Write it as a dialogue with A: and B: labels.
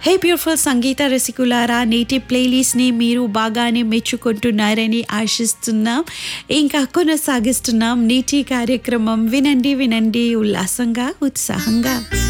A: హే beautiful సంగీత రసికులారా, నేటి ప్లేలిస్ట్ని మీరు బాగానే మెచ్చుకుంటున్నారని ఆశిస్తున్నాం. ఇంకా కొనసాగిస్తున్నాం నేటి కార్యక్రమం. వినండి వినండి ఉల్లాసంగా, ఉత్సాహంగా.